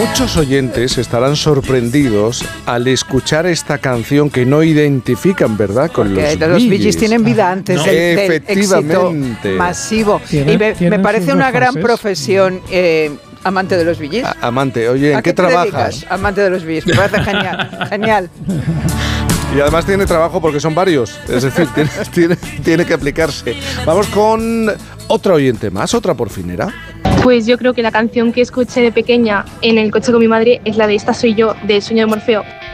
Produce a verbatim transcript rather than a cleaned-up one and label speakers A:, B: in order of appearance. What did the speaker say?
A: Muchos oyentes estarán sorprendidos al escuchar esta canción que no identifican, ¿verdad? Con
B: Porque
A: los
B: los Bee
A: Bee
B: Gees tienen vida antes
A: no.
B: del, del
A: Efectivamente.
B: éxito masivo.
C: Tienen-
B: y me, me
C: tienen
B: parece
C: sus
B: una
C: dos
B: gran
C: fases.
B: profesión, eh, amante de los Bee Gees.
A: A- amante, oye, ¿en
B: ¿A
A: qué,
B: te
A: trabajas?
B: dedicas? Amante de los Bee Gees. Me parece genial. Genial.
A: Y además tiene trabajo porque son varios, es decir, tiene, tiene, tiene que aplicarse. Vamos con otra oyente más, otra porfinera.
D: Pues yo creo que la canción que escuché de pequeña en el coche con mi madre es la de Esta soy yo, de Sueño de Morfeo.